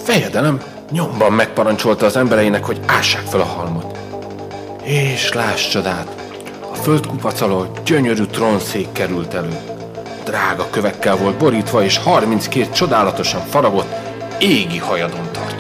fejedelem nyomban megparancsolta az embereinek, hogy ássák fel a halmot. És láss csodát! A földkupac alól gyönyörű trónszék került elő. Drága kövekkel volt borítva, és 32 csodálatosan faragott égi hajadon tartott.